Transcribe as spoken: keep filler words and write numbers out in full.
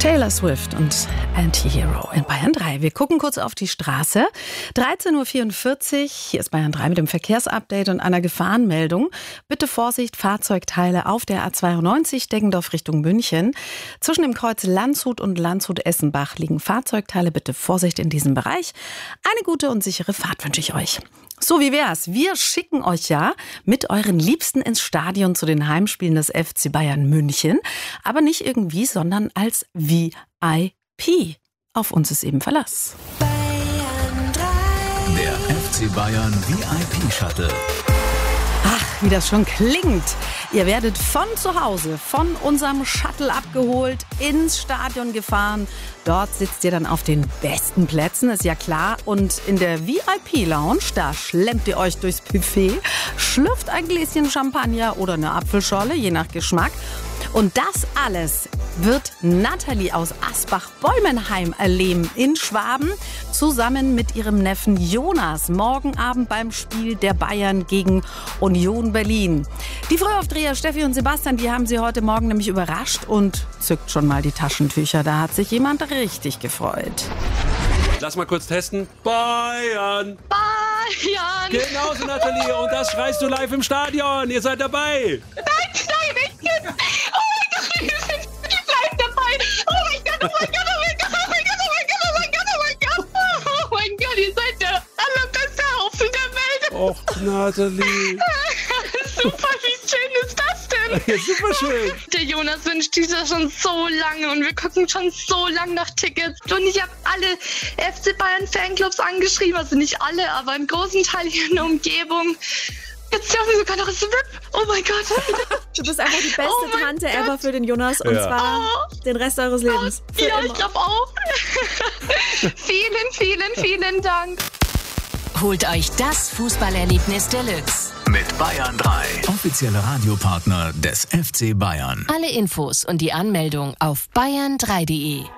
Taylor Swift und Anti-Hero in Bayern drei. Wir gucken kurz auf die Straße. dreizehn Uhr vierundvierzig, hier ist Bayern drei mit dem Verkehrsupdate und einer Gefahrenmeldung. Bitte Vorsicht, Fahrzeugteile auf der A zweiundneunzig, Deggendorf Richtung München. Zwischen dem Kreuz Landshut und Landshut-Essenbach liegen Fahrzeugteile. Bitte Vorsicht in diesem Bereich. Eine gute und sichere Fahrt wünsche ich euch. So, wie wär's? Wir schicken euch ja mit euren Liebsten ins Stadion zu den Heimspielen des F C Bayern München. Aber nicht irgendwie, sondern als V I P. Auf uns ist eben Verlass. Bayern drei. Der F C Bayern V I P-Shuttle. Ach, wie das schon klingt. Ihr werdet von zu Hause, von unserem Shuttle abgeholt, ins Stadion gefahren. Dort sitzt ihr dann auf den besten Plätzen, ist ja klar. Und in der V I P-Lounge, da schlemmt ihr euch durchs Buffet, schlürft ein Gläschen Champagner oder eine Apfelschorle, je nach Geschmack. Und das alles wird Nathalie aus Asbach-Bäumenheim erleben in Schwaben, zusammen mit ihrem Neffen Jonas, morgen Abend beim Spiel der Bayern gegen Union Berlin. Die Frühaufdreher Steffi und Sebastian, die haben sie heute Morgen nämlich überrascht und zückt schon mal die Taschentücher. Da hat sich jemand richtig gefreut. Lass mal kurz testen. Bayern! Bayern! Genau so, Nathalie. Und das schreist du live im Stadion. Ihr seid dabei. Nein, nein, ich bin... Oh mein Gott, ich bin live dabei. Oh mein Gott, oh mein Gott, oh mein Gott, oh mein Gott, oh mein Gott, oh mein Gott, oh mein Gott. Oh mein Gott, ihr seid der allerbeste Haufen der Welt. Och, Nathalie. Super, wie schön ist das denn? Ja, super schön. Der Jonas wünscht sich das schon so lange und wir gucken schon so lange nach Tickets. Und ich habe alle F C Bayern Fanclubs angeschrieben, also nicht alle, aber einen großen Teil hier in der Umgebung. Jetzt dürfen wir sogar noch das V I P. Oh mein Gott. Du bist einfach die beste Oh mein Tante Gott. ever für den Jonas und Ja. zwar Oh. den Rest eures Lebens. Für Ja, immer. ich glaube auch. Vielen, vielen, vielen Dank. Holt euch das Fußballerlebnis Deluxe. Mit Bayern drei. Offizieller Radiopartner des F C Bayern. Alle Infos und die Anmeldung auf bayern drei punkt de.